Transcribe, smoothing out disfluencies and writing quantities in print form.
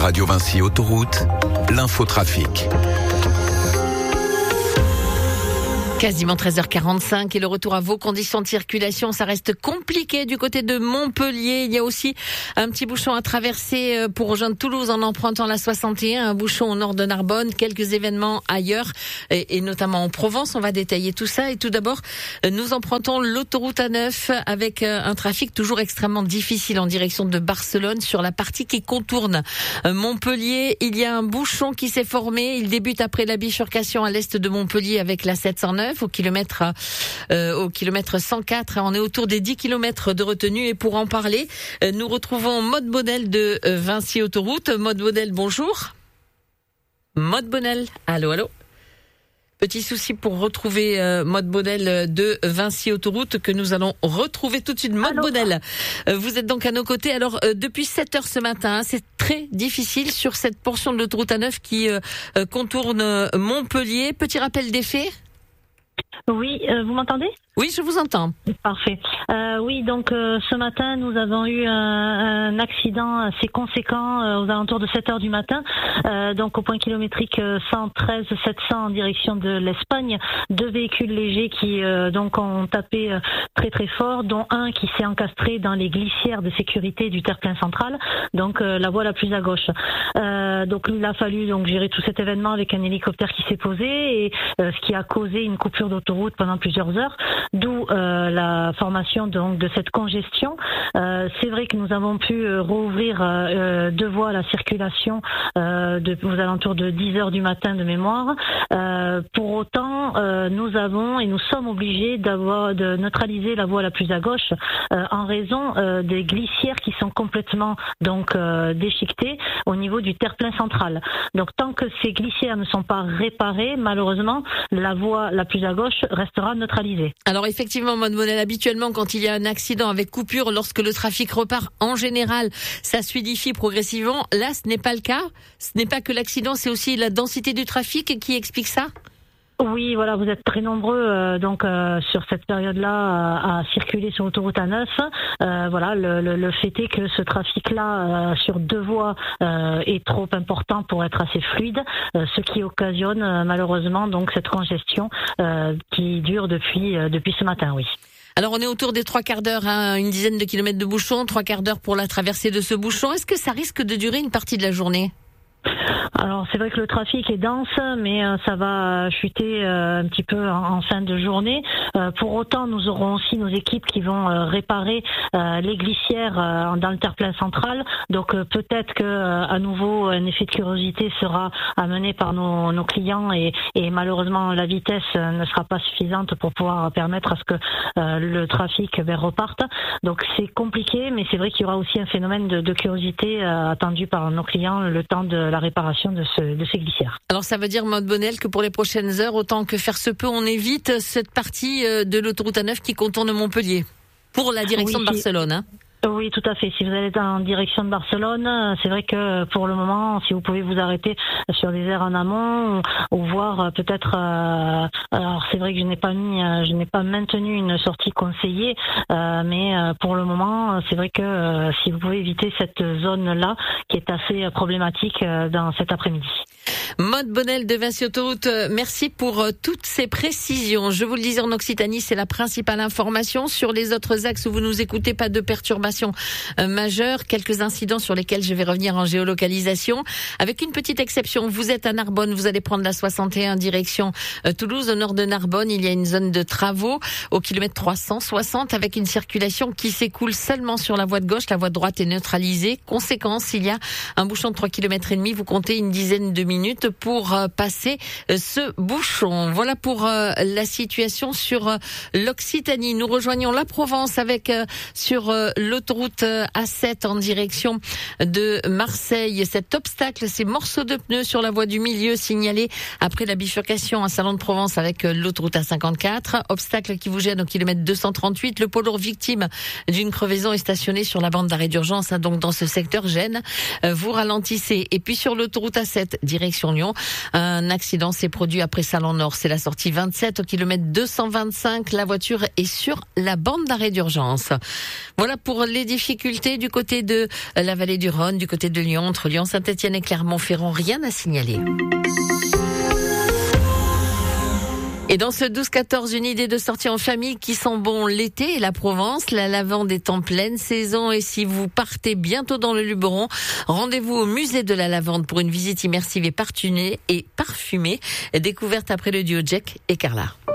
Radio Vinci Autoroute, l'infotrafic. Quasiment 13h45 et le retour à vos conditions de circulation, ça reste compliqué du côté de Montpellier. Il y a aussi un petit bouchon à traverser pour rejoindre Toulouse en empruntant la 61, un bouchon au nord de Narbonne, quelques événements ailleurs et notamment en Provence. On va détailler tout ça et tout d'abord, nous empruntons l'autoroute A9 avec un trafic toujours extrêmement difficile en direction de Barcelone sur la partie qui contourne Montpellier. Il y a un bouchon qui s'est formé. Il débute après la bifurcation à l'est de Montpellier avec la 709. Au kilomètre 104. On est autour des 10 kilomètres de retenue et pour en parler, nous retrouvons Maude Bonnel de Vinci Autoroute. Maude Bonnel, bonjour. Maude Bonnel, allô. Petit souci pour retrouver Maude Bonnel de Vinci Autoroute que nous allons retrouver tout de suite. Maude Bonnel, vous êtes donc à nos côtés. Alors, depuis 7 heures ce matin, c'est très difficile sur cette portion de l'autoroute A9 qui contourne Montpellier. Petit rappel des faits. Oui, vous m'entendez ? Oui, je vous entends. Parfait. Oui, donc ce matin, nous avons eu un accident assez conséquent aux alentours de 7 heures du matin. Donc au point kilométrique 113 700 en direction de l'Espagne. 2 véhicules légers qui donc ont tapé très très fort, dont un qui s'est encastré dans les glissières de sécurité du terre-plein central, donc la voie la plus à gauche. Donc il a fallu donc gérer tout cet événement avec un hélicoptère qui s'est posé et ce qui a causé une coupure d'autoroute pendant plusieurs heures. D'où la formation donc de cette congestion. C'est vrai que nous avons pu rouvrir 2 voies à la circulation aux alentours de 10 heures du matin de mémoire. Pour autant, nous avons et nous sommes obligés de neutraliser la voie la plus à gauche en raison des glissières qui sont complètement donc déchiquetées au niveau du terre-plein central. Donc tant que ces glissières ne sont pas réparées, malheureusement, la voie la plus à gauche restera neutralisée. Alors effectivement, Maude Bonnel, habituellement quand il y a un accident avec coupure, lorsque le trafic repart, en général, ça se fluidifie progressivement. Là, ce n'est pas le cas. Ce n'est pas que l'accident, c'est aussi la densité du trafic qui explique ça. Oui, voilà, vous êtes très nombreux sur cette période-là à circuler sur l'autoroute A9. Voilà, le fait est que ce trafic-là sur 2 voies est trop important pour être assez fluide, ce qui occasionne malheureusement donc cette congestion qui dure depuis ce matin, oui. Alors on est autour des 3/4 d'heure, une dizaine de kilomètres de bouchon, 3/4 d'heure pour la traversée de ce bouchon. Est-ce que ça risque de durer une partie de la journée ? Alors c'est vrai que le trafic est dense, mais ça va chuter un petit peu en fin de journée. Pour autant, nous aurons aussi nos équipes qui vont réparer les glissières dans le terre-plein central. Donc peut-être que à nouveau un effet de curiosité sera amené par nos clients et malheureusement la vitesse ne sera pas suffisante pour pouvoir permettre à ce que le trafic reparte. Donc c'est compliqué, mais c'est vrai qu'il y aura aussi un phénomène de curiosité attendu par nos clients le temps de la réparation de ces glissières. Alors ça veut dire, Maude Bonnel, que pour les prochaines heures, autant que faire se peut, on évite cette partie de l'autoroute A9 qui contourne Montpellier pour la direction de Barcelone, hein. Oui, tout à fait. Si vous allez en direction de Barcelone, c'est vrai que pour le moment, si vous pouvez vous arrêter sur des aires en amont ou voir peut-être. Alors c'est vrai que je n'ai pas maintenu une sortie conseillée, mais pour le moment, c'est vrai que si vous pouvez éviter cette zone-là, qui est assez problématique dans cet après-midi. Maude Bonnel de Vinci Autoroute, merci pour toutes ces précisions. Je vous le disais, en Occitanie, c'est la principale information. Sur les autres axes où vous nous écoutez, pas de perturbations majeures. Quelques incidents sur lesquels je vais revenir en géolocalisation. Avec une petite exception, vous êtes à Narbonne, vous allez prendre la 61 direction Toulouse. Au nord de Narbonne, il y a une zone de travaux au kilomètre 360 avec une circulation qui s'écoule seulement sur la voie de gauche. La voie de droite est neutralisée. Conséquence, il y a un bouchon de 3,5 km. Vous comptez une dizaine de minutes pour passer ce bouchon. Voilà pour la situation sur l'Occitanie. Nous rejoignons la Provence avec sur l'autoroute A7 en direction de Marseille. Cet obstacle, ces morceaux de pneus sur la voie du milieu signalés après la bifurcation à Salon de Provence avec l'autoroute A54. Obstacle qui vous gêne au kilomètre 238. Le poids lourd victime d'une crevaison est stationné sur la bande d'arrêt d'urgence, donc dans ce secteur Gênes. Vous ralentissez. Et puis sur l'autoroute A7, direction direction Lyon. Un accident s'est produit après Salon-Nord. C'est la sortie 27 au kilomètre 225. La voiture est sur la bande d'arrêt d'urgence. Voilà pour les difficultés du côté de la vallée du Rhône, du côté de Lyon, entre Lyon, Saint-Étienne et Clermont-Ferrand. Rien à signaler. Et dans ce 12-14, une idée de sortie en famille qui sent bon l'été et la Provence. La lavande est en pleine saison et si vous partez bientôt dans le Luberon, rendez-vous au musée de la lavande pour une visite immersive et parfumée, découverte après le duo Jack et Carla.